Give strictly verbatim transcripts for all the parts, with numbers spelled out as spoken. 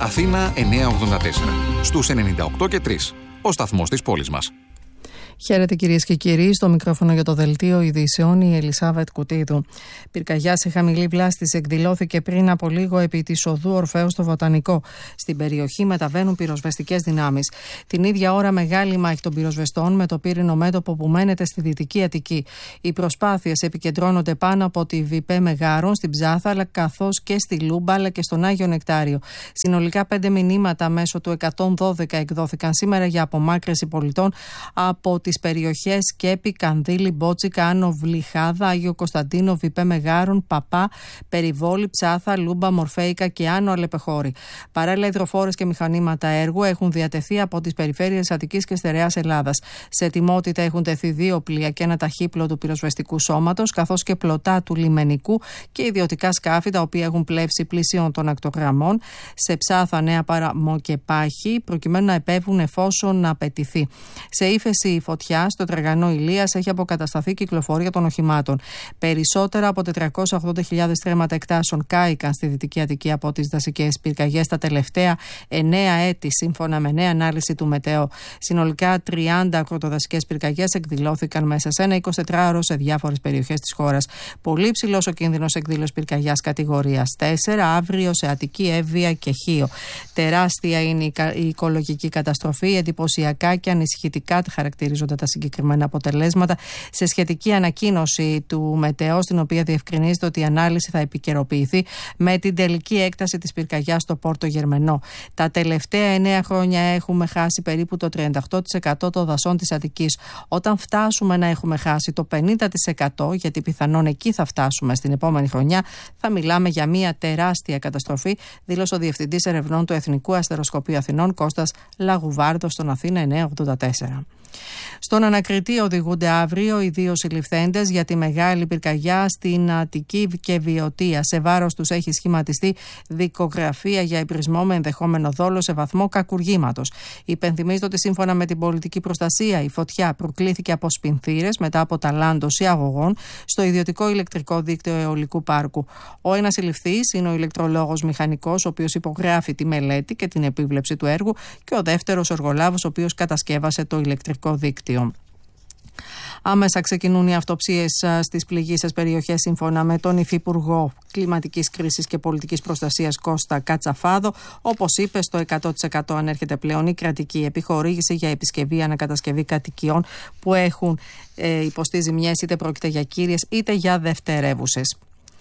Αθήνα εννιακόσια ογδόντα τέσσερα. Στους ενενήντα οκτώ και τρία. Ο σταθμός της πόλης μας. Χαίρετε κυρίες και κύριοι, στο μικρόφωνο για το δελτίο ειδήσεων η Ελισάβετ Κουτίδου. Πυρκαγιά σε χαμηλή βλάστηση εκδηλώθηκε πριν από λίγο επί της οδού Ορφέου στο Βοτανικό. Στην περιοχή μεταβαίνουν πυροσβεστικές δυνάμεις. Την ίδια ώρα μεγάλη μάχη των πυροσβεστών με το πύρινο μέτωπο που μένεται στη Δυτική Αττική. Οι προσπάθειες επικεντρώνονται πάνω από τη Βιπέ Μεγάρων, στην Ψάθα, αλλά καθώς και στη Λούμπα αλλά και στον Άγιο Νεκτάριο. Συνολικά πέντε μηνύματα μέσω του εκατόν δώδεκα εκδόθηκαν σήμερα για απομάκρυνση πολιτών από τις περιοχές Σκέπη, Κανδύλη, Μπότσικα, Άνω Βλυχάδα, Άγιο Κωνσταντίνο, Βιπέ Μεγάρων, Παπά, Περιβόλη, Ψάθα, Λούμπα, Μορφέικα και Άνω Αλεπεχώρη. Παράλληλα, υδροφόρες και μηχανήματα έργου έχουν διατεθεί από τις περιφέρειες Αττικής και Στερεάς Ελλάδας. Σε ετοιμότητα έχουν τεθεί δύο πλοία και ένα ταχύπλο του πυροσβεστικού σώματος, καθώς και πλωτά του λιμενικού και ιδιωτικά σκάφη, τα οποία έχουν πλεύσει πλησίων των ακτογραμμών σε Ψάθα, Νέα Παραμό και Πάχη, προκειμένου να επέβουν εφόσον απαιτηθεί. Σε ύφεση η φωτιά στο Τραγανό Ηλίας έχει αποκατασταθεί η κυκλοφορία των οχημάτων. Περισσότερα από τετρακόσιες ογδόντα χιλιάδες στρέμματα εκτάσεων κάηκαν στη Δυτική Αττική από τις δασικές πυρκαγιές τα τελευταία εννέα έτη, σύμφωνα με νέα ανάλυση του Μετεό. Συνολικά τριάντα ακροτοδασικές πυρκαγιές εκδηλώθηκαν μέσα σε ένα εικοσιτετράωρο σε διάφορες περιοχές της χώρας. Πολύ υψηλός ο κίνδυνος εκδήλωσης πυρκαγιάς κατηγορίας τέσσερα, αύριο σε Αττική, Εύβοια και Χίο. Τεράστια είναι η οικολογική καταστροφή, εντυπωσιακά και ανησυχητικά χαρακτηρίζονται τα συγκεκριμένα αποτελέσματα σε σχετική ανακοίνωση του Μετεό, στην οποία διευκρινίζεται ότι η ανάλυση θα επικαιροποιηθεί με την τελική έκταση της πυρκαγιάς στο Πόρτο Γερμενό. Τα τελευταία εννέα χρόνια έχουμε χάσει περίπου το τριάντα οκτώ τοις εκατό των δασών της Αττικής. Όταν φτάσουμε να έχουμε χάσει το πενήντα τοις εκατό, γιατί πιθανόν εκεί θα φτάσουμε στην επόμενη χρονιά, θα μιλάμε για μια τεράστια καταστροφή, δήλωσε ο Διευθυντής Ερευνών του Εθνικού Αστεροσκοπείου Αθηνών, Κώστας Λαγουβάρδος, στον Αθήνα εννιακόσια ογδόντα τέσσερα. Στον ανακριτή οδηγούνται αύριο οι δύο συλληφθέντες για τη μεγάλη πυρκαγιά στην Αττική και Βιωτία. Σε βάρος τους έχει σχηματιστεί δικογραφία για υπρισμό με ενδεχόμενο δόλο σε βαθμό κακουργήματος. Υπενθυμίζεται ότι σύμφωνα με την πολιτική προστασία η φωτιά προκλήθηκε από σπινθήρες μετά από ταλάντωση αγωγών στο ιδιωτικό ηλεκτρικό δίκτυο αιωλικού πάρκου. Ο ένας συλληφθής είναι ο ηλεκτρολόγος μηχανικός, ο οποίος υπογράφει τη μελέτη και την επίβλεψη του έργου, και ο δεύτερος ο εργολάβος, ο οποίος κατασκεύασε το ηλεκτρικό δίκτυο. Άμεσα ξεκινούν οι αυτοψίες στις πληγείσες περιοχές, σύμφωνα με τον Υφυπουργό Κλιματικής Κρίσης και Πολιτικής Προστασίας Κώστα Κατσαφάδο. Όπως είπε, στο εκατό τοις εκατό ανέρχεται πλέον η κρατική επιχορήγηση για επισκευή ανακατασκευή κατοικιών που έχουν ε, υποστεί ζημιές, είτε πρόκειται για κύριες είτε για δευτερεύουσες.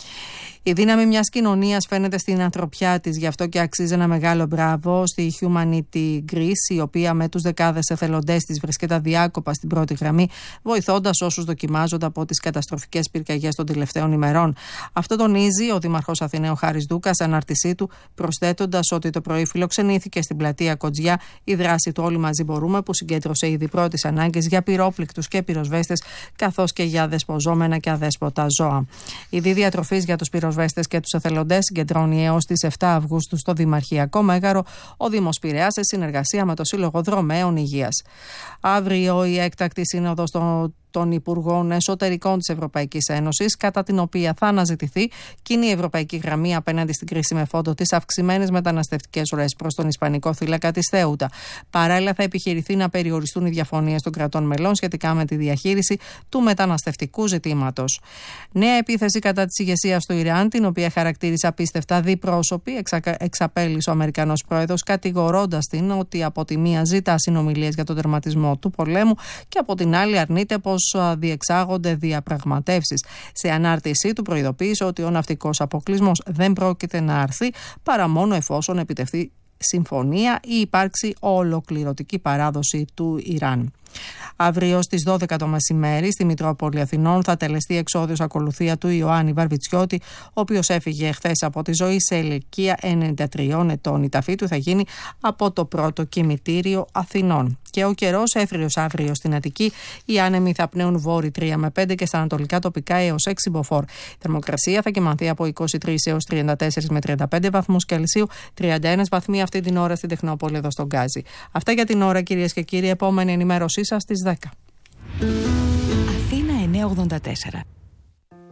Η δύναμη μιας κοινωνίας φαίνεται στην ανθρωπιά της, γι' αυτό και αξίζει ένα μεγάλο μπράβο στη Humanity Greece, η οποία με τους δεκάδες εθελοντές της βρίσκεται αδιάκοπα στην πρώτη γραμμή, βοηθώντας όσους δοκιμάζονται από τις καταστροφικές πυρκαγιές των τελευταίων ημερών. Αυτό τονίζει ο Δήμαρχος Αθηναίων Χάρης Δούκας σε ανάρτησή του, προσθέτοντας ότι το πρωί φιλοξενήθηκε στην πλατεία Κοτζιά η δράση του Όλοι Μαζί Μπορούμε, που συγκέντρωσε ήδη πρώτες ανάγκες για πυρόπληκτους και πυροσβέστες, καθώς και για δεσποζόμενα και αδέσποτα ζώα. Η διατροφής για τους πυροσβέστες και τους εθελοντές συγκεντρώνει έως τις επτά Αυγούστου στο Δημαρχιακό Μέγαρο ο Δήμος Πειραιάς, σε συνεργασία με το Σύλλογο Δρομέων Υγείας. Αύριο η έκτακτη σύνοδος των των Υπουργών Εσωτερικών της Ευρωπαϊκής Ένωσης, κατά την οποία θα αναζητηθεί κοινή ευρωπαϊκή γραμμή απέναντι στην κρίση με φόντο τις αυξημένες μεταναστευτικές ροές προς τον Ισπανικό θύλακα της Θέουτα. Παράλληλα, θα επιχειρηθεί να περιοριστούν οι διαφωνίες των κρατών μελών σχετικά με τη διαχείριση του μεταναστευτικού ζητήματος. Νέα επίθεση κατά της ηγεσίας του Ιράν, την οποία χαρακτήρισε απίστευτα διπρόσωπη, εξαπέλυσε ο Αμερικανός πρόεδρος, κατηγορώντας την ότι από τη μία ζητά συνομιλίες για τον τερματισμό του πολέμου και από την άλλη αρνείται πως διεξάγονται διαπραγματεύσεις. Σε ανάρτησή του προειδοποίησε ότι ο ναυτικός αποκλεισμός δεν πρόκειται να αρθεί παρά μόνο εφόσον επιτευχθεί συμφωνία ή υπάρξει ολοκληρωτική παράδοση του Ιράν. Αύριο στις δώδεκα το μεσημέρι στη Μητρόπολη Αθηνών θα τελεστεί εξόδιος ακολουθία του Ιωάννη Βαρβιτσιώτη, ο οποίος έφυγε χθες από τη ζωή σε ηλικία ενενήντα τριών ετών. Η ταφή του θα γίνει από το πρώτο κημητήριο Αθηνών. Και ο καιρός έθριος αύριο στην Αττική. Οι άνεμοι θα πνέουν βόρει τρία με πέντε και στα ανατολικά τοπικά έως έξι μποφόρ. Η θερμοκρασία θα κυμανθεί από είκοσι τρία έως τριάντα τέσσερα με τριάντα πέντε βαθμούς Κελσίου, τριάντα ένα βαθμοί αυτή την ώρα στην Τεχνόπολη εδώ στον Γκάζι. Αυτά για την ώρα, κυρίες και κύριοι. Επόμενη ενημέρωσή σας στις δέκα. Αθήνα εννιακόσια ογδόντα τέσσερα.